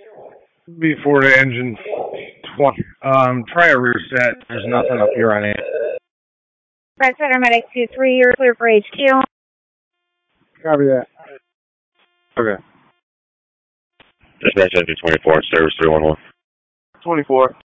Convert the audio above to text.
Before the engine. Try a reset. There's nothing up here on it. Red Center Medic 2-3, you're clear for HQ. Copy that. Okay. Dispatch engine 24, service 311. 24.